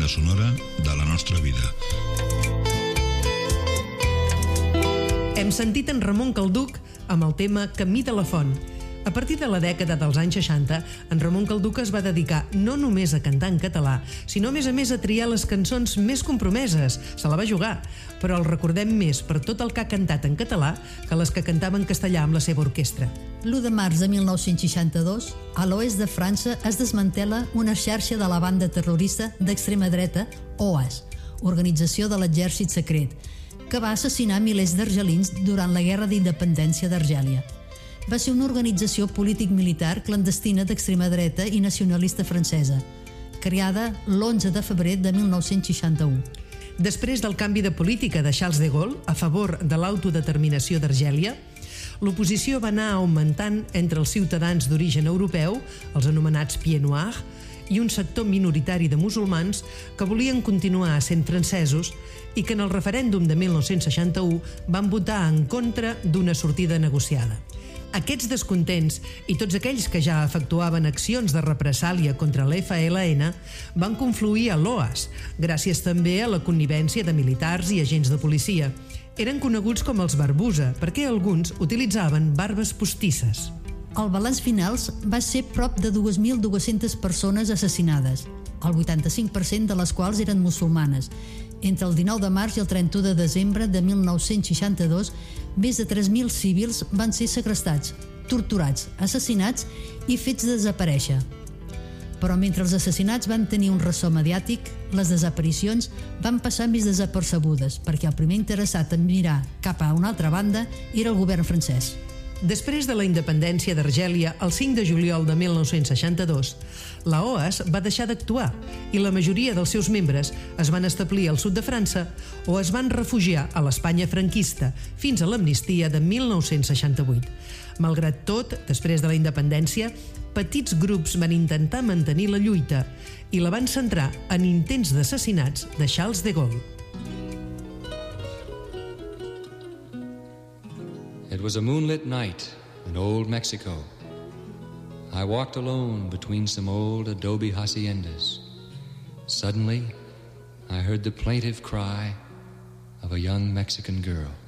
banda sonora de la nostra vida. Hem sentit en Ramon Calduch amb el tema Camí de la Font. A partir de la dècada dels anys 60, en Ramon Calduch es va dedicar no només a cantar en català, sinó a més a triar les cançons més compromeses. Se la va jugar, però el recordem més per tot el que ha cantat en català que les que cantava en castellà amb la seva orquestra. L'1 de març de 1962, a l'oest de França es desmantela una xarxa de la banda terrorista d'extrema dreta, OAS, Organització de l'Exèrcit Secret, que va assassinar milers d'argelins durant la Guerra d'Independència d'Argèlia. Va ser una organització polític-militar clandestina d'extrema dreta i nacionalista francesa, creada l'11 de febrer de 1961. Després del canvi de política de Charles de Gaulle a favor de l'autodeterminació d'Argèlia, l'oposició va anar augmentant entre els ciutadans d'origen europeu, els anomenats Pieds Noirs, i un sector minoritari de musulmans que volien continuar sent francesos i que en el referèndum de 1961 van votar en contra d'una sortida negociada. Aquests descontents i tots aquells que ja efectuaven accions de represàlia contra l'FLN van confluir a l'OAS, gràcies també a la connivència de militars i agents de policia. Eren coneguts com els Barbusa perquè alguns utilitzaven barbes postisses. El balanç final va ser prop de 2.200 persones assassinades, el 85% de les quals eren musulmanes. Entre el 19 de març i el 31 de desembre de 1962, més de 3.000 civils van ser segrestats, torturats, assassinats i fets desaparèixer. Però mentre els assassinats van tenir un ressò mediàtic, les desaparicions van passar més desapercebudes, perquè el primer interessat en mirar cap a una altra banda era el govern francès. Després de la independència d'Argèlia, el 5 de juliol de 1962, la OAS va deixar d'actuar i la majoria dels seus membres es van establir al sud de França o es van refugiar a l'Espanya franquista fins a l'amnistia de 1968. Malgrat tot, després de la independència, petits grups van intentar mantenir la lluita i la van centrar en intents d'assassinats de Charles de Gaulle. It was a moonlit night in old Mexico. I walked alone between some old adobe haciendas. Suddenly, I heard the plaintive cry of a young Mexican girl.